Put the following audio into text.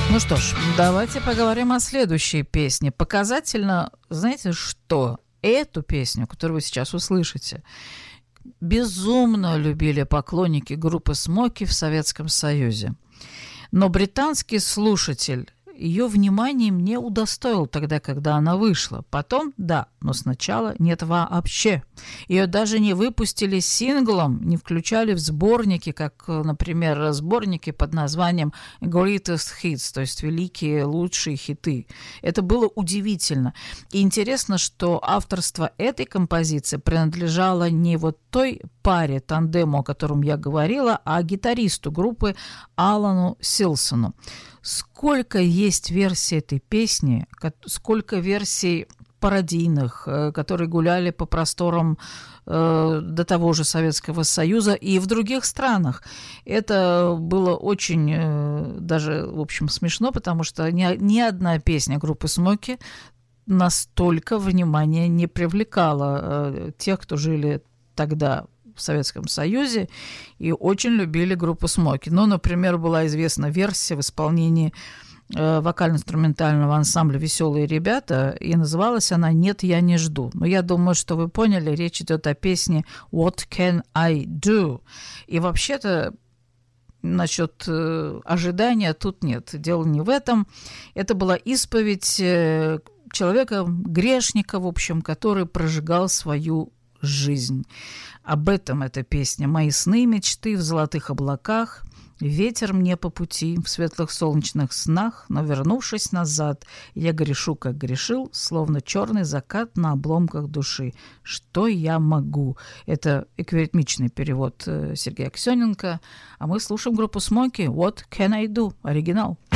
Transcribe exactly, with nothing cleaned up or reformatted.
Ну что ж, давайте поговорим о следующей песне. Показательно, знаете что? Эту песню, которую вы сейчас услышите, безумно любили поклонники группы «Смоки» в Советском Союзе. Но британский слушатель ее вниманием не удостоил тогда, когда она вышла. Потом, да, но сначала нет вообще. Ее даже не выпустили синглом, не включали в сборники, как, например, сборники под названием Greatest Hits, то есть великие, лучшие хиты. Это было удивительно. И интересно, что авторство этой композиции принадлежало не вот той паре, тандему, о котором я говорила, а гитаристу группы Алану Силсону. Сколько есть версий этой песни, сколько версий пародийных, которые гуляли по просторам э, до того же Советского Союза и в других странах. Это было очень э, даже, в общем, смешно, потому что ни, ни одна песня группы «Смоки» настолько внимания не привлекала э, тех, кто жили тогда в Советском Союзе и очень любили группу «Смоки». Ну, например, была известна версия в исполнении э, вокально-инструментального ансамбля «Веселые ребята», и называлась она «Нет, я не жду». Но я думаю, что вы поняли, речь идет о песне «What can I do?». И вообще-то насчет э, ожидания тут нет. Дело не в этом. Это была исповедь э, человека, грешника, в общем, который прожигал свою жизнь. Об этом эта песня. «Мои сны, мечты в золотых облаках, ветер мне по пути в светлых солнечных снах, но, вернувшись назад, я грешу, как грешил, словно черный закат на обломках души. Что я могу?» Это эквиритмичный перевод Сергея Аксененко. А мы слушаем группу «Смоки» «What can I do?» Оригинал.